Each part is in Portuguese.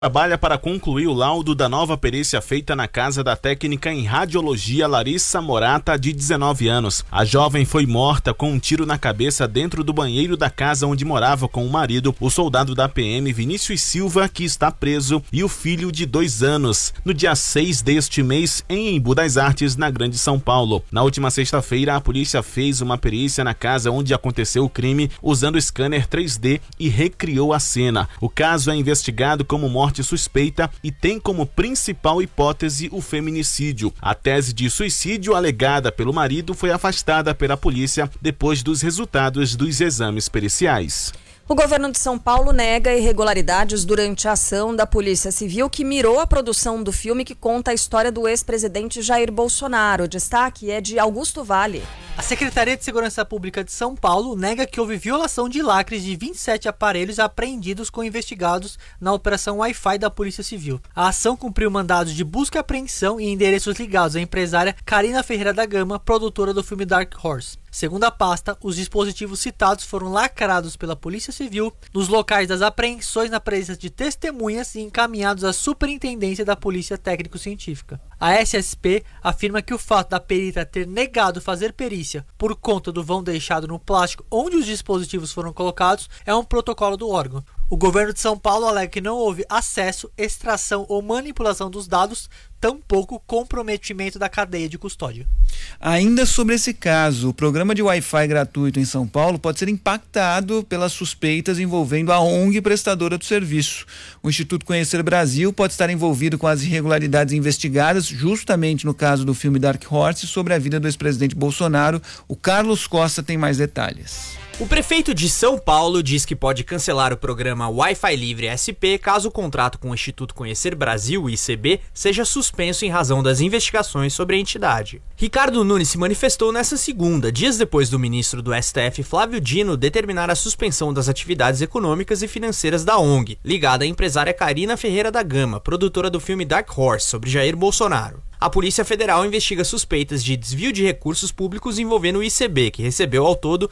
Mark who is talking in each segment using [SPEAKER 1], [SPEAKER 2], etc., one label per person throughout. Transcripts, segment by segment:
[SPEAKER 1] Trabalha para concluir o laudo da nova perícia feita na casa da técnica em radiologia Larissa Morata, de 19 anos. A jovem foi morta com um tiro na cabeça dentro do banheiro da casa onde morava com o marido, o soldado da PM Vinícius Silva, que está preso, e o filho de 2 anos, no dia 6 deste mês, em Embu das Artes, na Grande São Paulo. Na última sexta-feira, a polícia fez uma perícia na casa onde aconteceu o crime, usando o scanner 3D e recriou a cena. O caso é investigado como morte suspeita e tem como principal hipótese o feminicídio. A tese de suicídio alegada pelo marido foi afastada pela polícia depois dos resultados dos exames periciais.
[SPEAKER 2] O governo de São Paulo nega irregularidades durante a ação da Polícia Civil que mirou a produção do filme que conta a história do ex-presidente Jair Bolsonaro. O destaque é de Augusto Vale.
[SPEAKER 3] A Secretaria de Segurança Pública de São Paulo nega que houve violação de lacres de 27 aparelhos apreendidos com investigados na Operação Wi-Fi da Polícia Civil. A ação cumpriu mandados de busca e apreensão em endereços ligados à empresária Carina Ferreira da Gama, produtora do filme Dark Horse. Segundo a pasta, os dispositivos citados foram lacrados pela Polícia Civil nos locais das apreensões na presença de testemunhas e encaminhados à Superintendência da Polícia Técnico-Científica. A SSP afirma que o fato da perita ter negado fazer perícia por conta do vão deixado no plástico onde os dispositivos foram colocados é um protocolo do órgão. O governo de São Paulo alega que não houve acesso, extração ou manipulação dos dados, tampouco comprometimento da cadeia de custódia.
[SPEAKER 4] Ainda sobre esse caso, o programa de Wi-Fi gratuito em São Paulo pode ser impactado pelas suspeitas envolvendo a ONG prestadora do serviço. O Instituto Conhecer Brasil pode estar envolvido com as irregularidades investigadas justamente no caso do filme Dark Horse sobre a vida do ex-presidente Bolsonaro. O Carlos Costa tem mais detalhes.
[SPEAKER 5] O prefeito de São Paulo diz que pode cancelar o programa Wi-Fi Livre SP caso o contrato com o Instituto Conhecer Brasil, ICB, seja suspenso em razão das investigações sobre a entidade. Ricardo Nunes se manifestou nesta segunda, dias depois do ministro do STF, Flávio Dino, determinar a suspensão das atividades econômicas e financeiras da ONG, ligada à empresária Carina Ferreira da Gama, produtora do filme Dark Horse sobre Jair Bolsonaro. A Polícia Federal investiga suspeitas de desvio de recursos públicos envolvendo o ICB, que recebeu ao todo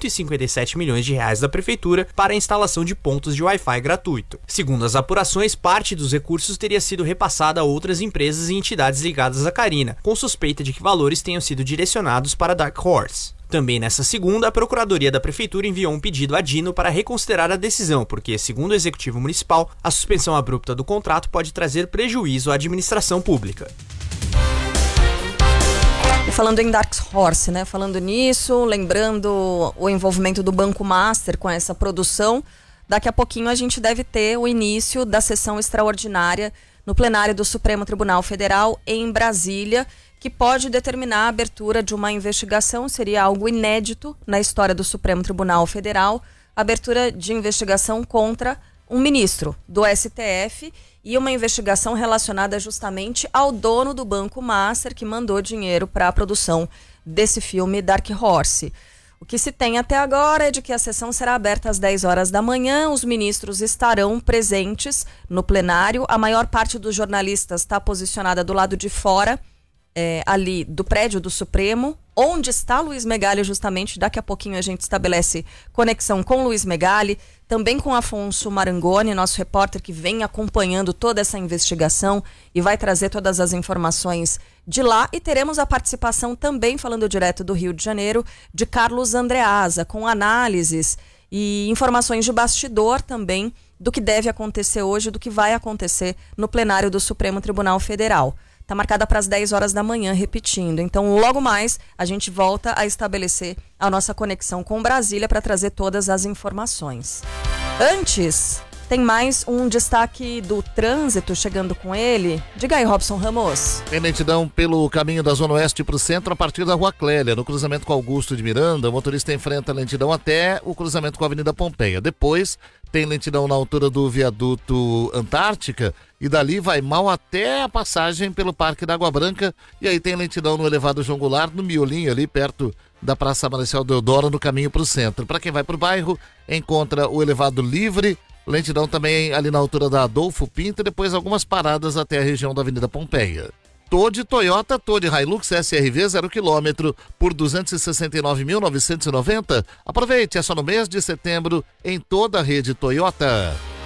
[SPEAKER 5] 157 milhões de reais da Prefeitura para a instalação de pontos de Wi-Fi gratuito. Segundo as apurações, parte dos recursos teria sido repassada a outras empresas e entidades ligadas à Carina, com suspeita de que valores tenham sido direcionados para Dark Horse. Também nessa segunda, a Procuradoria da Prefeitura enviou um pedido a Dino para reconsiderar a decisão, porque, segundo o Executivo Municipal, a suspensão abrupta do contrato pode trazer prejuízo à administração pública.
[SPEAKER 2] E falando em Dark Horse, né? Falando nisso, lembrando o envolvimento do Banco Master com essa produção, daqui a pouquinho a gente deve ter o início da sessão extraordinária no plenário do Supremo Tribunal Federal em Brasília, que pode determinar a abertura de uma investigação, seria algo inédito na história do Supremo Tribunal Federal, abertura de investigação contra um ministro do STF e uma investigação relacionada justamente ao dono do Banco Master, que mandou dinheiro para a produção desse filme Dark Horse. O que se tem até agora é de que a sessão será aberta às 10 horas da manhã, os ministros estarão presentes no plenário, a maior parte dos jornalistas está posicionada do lado de fora, ali do prédio do Supremo, onde está Luiz Megali justamente. Daqui a pouquinho a gente estabelece conexão com Luiz Megali, também com Afonso Marangoni, nosso repórter que vem acompanhando toda essa investigação e vai trazer todas as informações de lá, e teremos a participação também, falando direto do Rio de Janeiro, de Carlos Andreasa, com análises e informações de bastidor também do que deve acontecer hoje, do que vai acontecer no plenário do Supremo Tribunal Federal. Está marcada para as 10 horas da manhã, repetindo. Então, logo mais, a gente volta a estabelecer a nossa conexão com Brasília para trazer todas as informações. Antes, tem mais um destaque do trânsito chegando com ele. Diga aí, Robson Ramos.
[SPEAKER 6] Tem lentidão pelo caminho da Zona Oeste para o centro a partir da Rua Clélia. No cruzamento com Augusto de Miranda, o motorista enfrenta a lentidão até o cruzamento com a Avenida Pompeia. Depois, tem lentidão na altura do viaduto Antártica e dali vai mal até a passagem pelo Parque da Água Branca, e aí tem lentidão no elevado João Goulart, no miolinho ali perto da Praça Marechal Deodoro, no caminho para o centro. Para quem vai para o bairro, encontra o elevado livre, lentidão também ali na altura da Adolfo Pinto e depois algumas paradas até a região da Avenida Pompeia. Tode Toyota, Tode Hilux SRV 0 km por 269.990. Aproveite, é só no mês de setembro em toda a rede Toyota.